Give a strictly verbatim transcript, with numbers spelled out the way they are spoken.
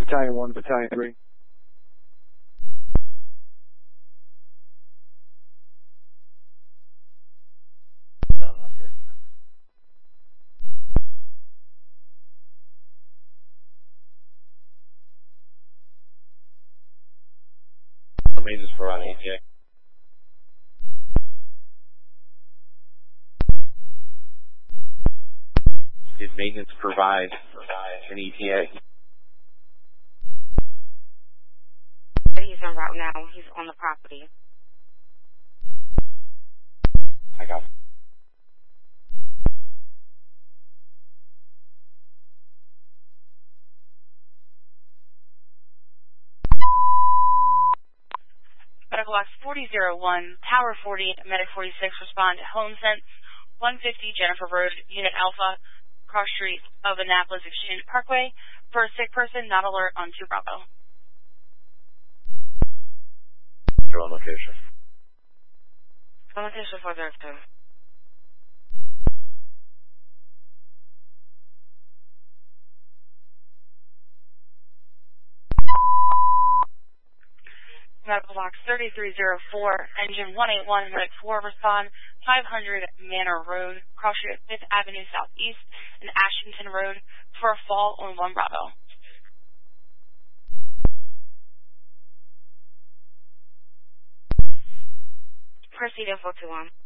Battalion one, Battalion three. Maintenance for on E T A. Did maintenance provide an E T A? He's en route now. He's on the property. I got it. Medical Box forty oh one, Tower forty, Medic forty-six, respond to home sent, one fifty Jennifer Road, Unit Alpha, cross street of Annapolis Exchange Parkway, for a sick person, not alert on two Bravo. You're on location. On location four zero two. Medical Box thirty-three oh four, Engine one eighty-one, Medic four, respond, five hundred Manor Road, cross street at fifth Avenue Southeast, and Ashington Road, for a fall on one Bravo. Proceed info two one.